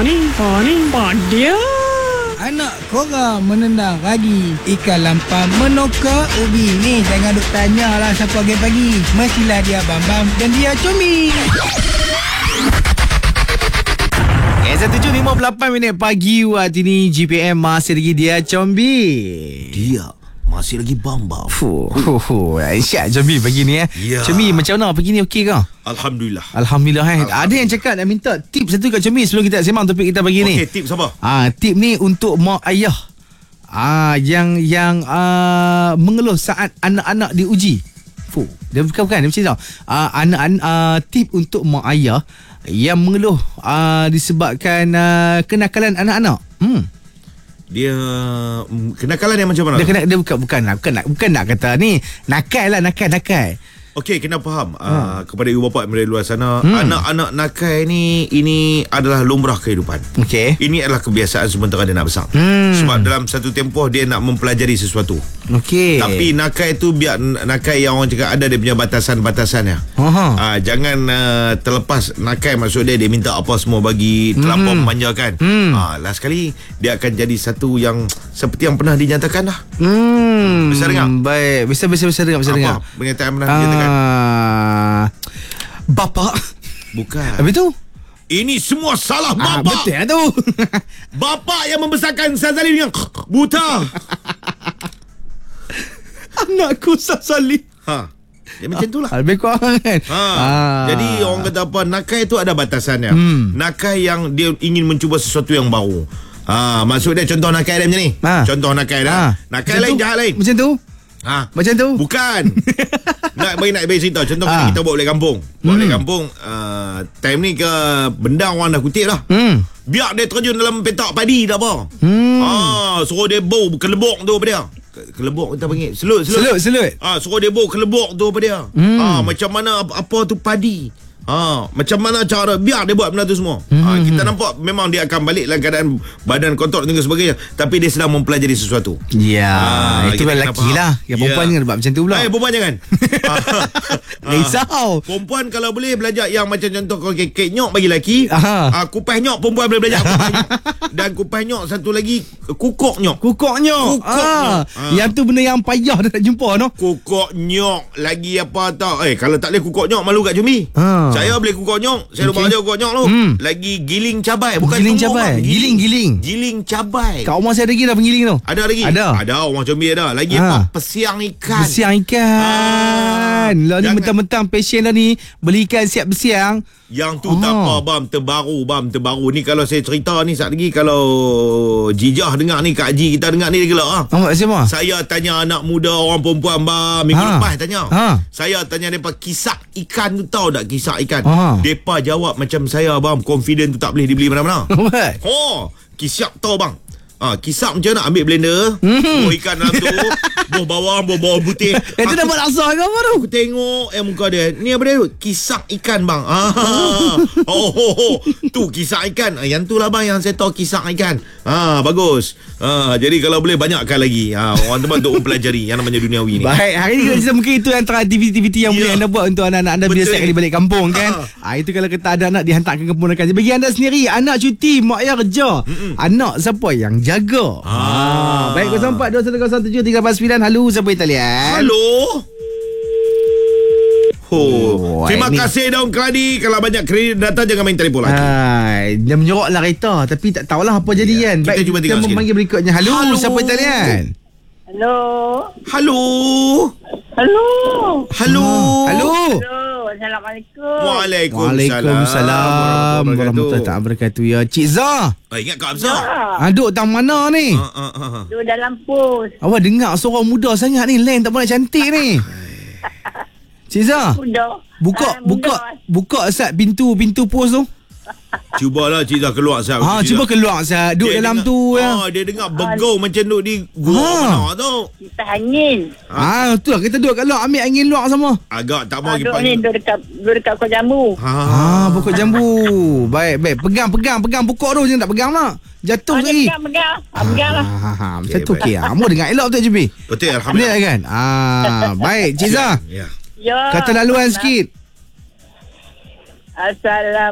Dia anak korang menendang ragi, ikan lampam menokak ubi. Ni jangan duk tanya lah siapa pagi-pagi. Mestilah dia Bambam dan dia Combi. 7.58 pagi waktu ni. GPM masih lagi dia Combi. Dia masih lagi Bambam. Syat Combi pagi ni Ya. Combi macam mana pagi ni, okey ke? Alhamdulillah. Alhamdulillah. Ada yang cakap nak minta tips satu kat Combi sebelum kita sembang topik kita pagi ni. Okey, tips apa? Tip ni untuk mak ayah yang mengeluh saat anak-anak diuji. Dia bukan macam tu. Tip untuk mak ayah yang mengeluh disebabkan kenakalan anak-anak. Dia kenakalan yang macam mana? Dia bukan nak kata ni nakal. Okey, kena faham kepada ibu bapa yang berada di luar sana, anak-anak nakal ni ini adalah lumrah kehidupan. Okey. Ini adalah kebiasaan sementara dia nak besar. Sebab dalam satu tempoh dia nak mempelajari sesuatu. Okey. Tapi nakal itu biar nakal yang orang cakap ada dia punya batasan-batasannya. Jangan terlepas nakal, maksud dia minta apa semua bagi, terlampau memanjakan. Last sekali dia akan jadi satu yang seperti yang pernah dinyatakan lah. Bisa dengar? Baik, bisa dengar. Apa pernyataan yang pernah dinyatakan? Bapak. Bukan. Habis tu? Ini semua salah bapak. Betul lah tu. Bapak yang membesarkan Sazali dengan buta. Anakku Sazali. Dia macam tu lah. Lebih kurang kan. Jadi orang kata apa, nakal itu ada batasannya. Nakal yang dia ingin mencuba sesuatu yang baru. Maksud dia contoh nakal dia macam ni. Contoh nakal dah. Nakal lain, jahat lain. Macam tu? Macam tu? Bukan. nak bagi cerita. Contoh kita buat balik kampung. Time ni ke benda orang dah kutip lah. Biar dia terjun dalam petak padi tak apa. Suruh dia bau kelebok tu apa dia. Kelebok kita panggil selut. Suruh dia bau kelebok tu apa dia. Macam mana apa tu padi. Macam mana cara biar dia buat benda tu semua. Kita nampak memang dia akan balik dalam keadaan badan kotor dan sebagainya, tapi dia sedang mempelajari sesuatu. Itu kan lelaki lah. Yang perempuan jangan buat macam tu pula. Perempuan jangan. Risau. Perempuan kalau boleh belajar yang macam contoh kalau kek nyok bagi lelaki, kupas nyok perempuan boleh belajar kupas nyok. Dan kupas nyok satu lagi kukok nyok. Yang tu benda yang payah dah nak jumpa no. Kukok nyok lagi apa tau. Kalau tak boleh kukok nyok malu kat Combi. Saya boleh kukok nyok. Saya lupa aja kukok nyok tu. Lagi giling cabai. Bukan giling cabai. Giling cabai. Kat rumah saya ada lagi dah penggiling tu. Ada lagi? Ada. Orang Combi ada. Lagi apa? Pesiang ikan. Lah ni mentang-mentang passion dah ni beli ikan siap bersiang. Yang tu tak apa bam, terbaru. Ni kalau saya cerita ni sat lagi, kalau Jijah dengar ni, Kak Haji kita dengar ni dia gelak siapa? Saya tanya anak muda, orang perempuan bam, minggu lepas tanya. Saya tanya depa kisah ikan tu, tahu tak kisah ikan? Depa jawab macam saya bam, confident tu tak boleh dibeli mana-mana. Kisah tahu bang. Kisah macam nak ambil blender, buah ikan dalam tu, buah bawang putih. Itu dah buat rasa ke apa tu? Aku tengok muka dia. Ni apa dia? Kisah ikan bang. Tu kisah ikan. Yang tu lah bang yang saya tahu kisah ikan. Bagus. Jadi kalau boleh banyakkan lagi. Orang teman untuk mempelajari yang namanya duniawi ni. Baik, hari ni kita mungkin itu antara aktiviti-aktiviti yang boleh anda buat untuk anak-anak anda bila setiap kali balik kampung kan. Itu kalau kita ada anak dihantar ke kampung kan. Bagi anda sendiri, anak cuti, mak ayah kerja, anak siapa yang jaga? Baik, 0421073849. Halo, siapa yang talian? Halo. Terima kasih Daun Keladi. Kalau banyak kredit datang, jangan main telefon lagi. Dia menyorok lah kereta, tapi tak tahulah apa jadi kan. Kita Baik, cuba kita memanggil berikutnya. Halo, siapa yang talian? Halo. Assalamualaikum. Waalaikumsalam warahmatullahi wabarakatuh. Ya, Cik Zah. Ingat Kak Abzah? Duduk tang mana ni? Duduk dalam pos. Awak dengar seorang muda sangat ni, lain tak boleh cantik ni. Cik Zah, buka Sat pintu pos tu. Cubalah Cik Zah keluar Sat. Cuba keluar Sat. Duduk dalam dengar, tu ya. Dia dengar begau macam duduk di gua mana tu. Kita angin. Tu lah kita duduk kat luar, ambil angin luar sama. Agak tak mau duduk ni duduk dekat pokok jambu. Pokok jambu. Baik. Pegang pokok tu, jangan tak pegang lah. Jatuh lagi. Pegang lah. Macam tu okey. Mu dengar elok betul Jibi. Betul, alhamdulillah kan. Baik Cik Zah. Ya. Kata laluan sikit. Assalamualaikum.